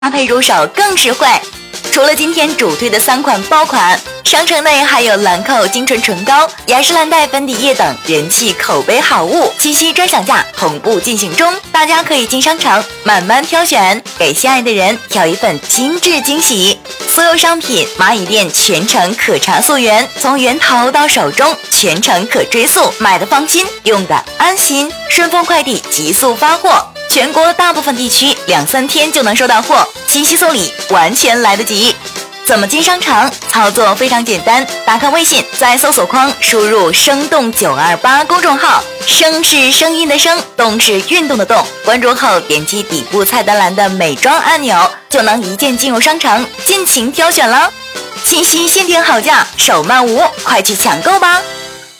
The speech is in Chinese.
搭配入手更实惠。除了今天主推的3款爆款，商城内还有兰蔻精纯唇膏、雅诗兰黛粉底液等人气口碑好物，七夕专享价同步进行中，大家可以进商场慢慢挑选，给心爱的人挑一份精致惊喜。所有商品蚂蚁店全程可查溯源，从源头到手中全程可追溯，买的放心，用的安心。顺丰快递急速发货，全国大部分地区2-3天就能收到货，七夕送礼完全来得及。怎么进商场？操作非常简单，打开微信，在搜索框输入生动928公众号，声是声音的声，动是运动的动，关注后点击底部菜单栏的美妆按钮，就能一键进入商场，尽情挑选了。七夕限定好价，手慢无，快去抢购吧！